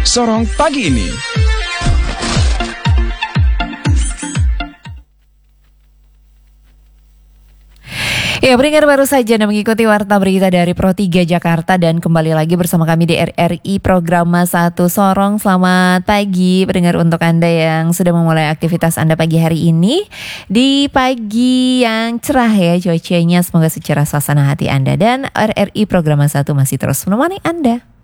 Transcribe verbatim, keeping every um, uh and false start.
Sorong pagi ini. Ya, pendengar baru saja Anda mengikuti Warta Berita dari Pro tiga Jakarta dan kembali lagi bersama kami di R R I Program satu Sorong. Selamat pagi pendengar untuk Anda yang sudah memulai aktivitas Anda pagi hari ini. Di pagi yang cerah ya cuacanya, semoga secerah suasana hati Anda dan R R I Program satu masih terus menemani Anda.